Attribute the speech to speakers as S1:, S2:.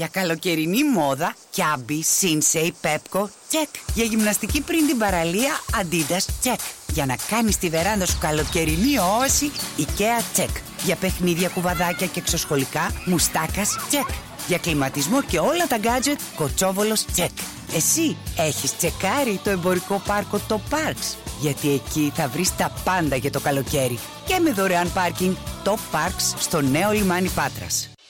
S1: Για καλοκαιρινή μόδα, Κιάμπι, Σίνσεϊ, Πέπκο, τσεκ. Για γυμναστική πριν την παραλία, Αντίντας, τσεκ. Για να κάνεις τη βεράντα σου καλοκαιρινή όαση, IKEA, τσεκ. Για παιχνίδια, κουβαδάκια και εξωσχολικά, Μουστάκας, τσεκ. Για κλιματισμό και όλα τα γκάτζετ, Κοτσόβολος, τσεκ. Εσύ έχεις τσεκάρει το εμπορικό πάρκο το Parks? Γιατί εκεί θα βρεις τα πάντα για το καλοκαίρι. Και με δωρεάν πάρκινγκ το Parks στο νέο λιμάνι Πάτρας.